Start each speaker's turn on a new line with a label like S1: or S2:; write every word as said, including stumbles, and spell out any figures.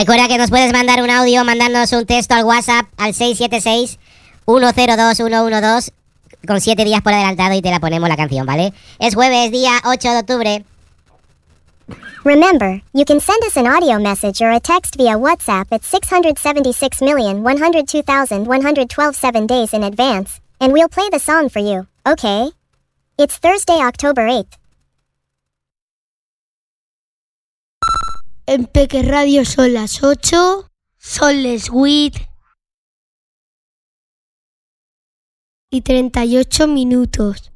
S1: Recuerda que nos puedes mandar un audio, mandarnos un texto al WhatsApp al seis siete seis, uno cero dos, uno uno dos con siete días por adelantado y te la ponemos la canción, ¿vale? Es jueves, día ocho de octubre.
S2: Remember, you can send us an audio message or a text via WhatsApp at six hundred seventy-six million, one hundred two thousand, one hundred twelve seven days in advance, and we'll play the song for you, okay? It's Thursday, October eighth.
S3: En Peque Radio son las ocho, son les huit y treinta y ocho minutos.